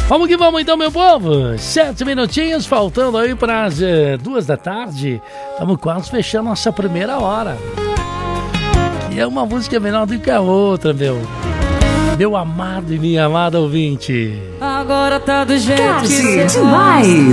Vamos que vamos então, meu povo. 7 minutinhos, faltando aí para as 2 da tarde. Estamos quase fechando nossa primeira hora. E é uma música melhor do que a outra, meu amado e minha amada ouvinte. Agora tá do jeito que demais.